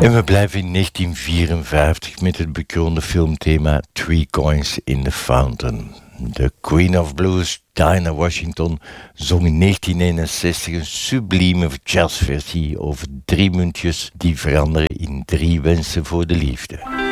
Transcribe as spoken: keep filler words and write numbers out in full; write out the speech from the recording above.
En we blijven in negentien vierenvijftig met het bekroonde filmthema Three Coins in the Fountain. De Queen of Blues, Dinah Washington, zong in negentien eenenzestig een sublieme jazzversie over drie muntjes die veranderen in drie wensen voor de liefde.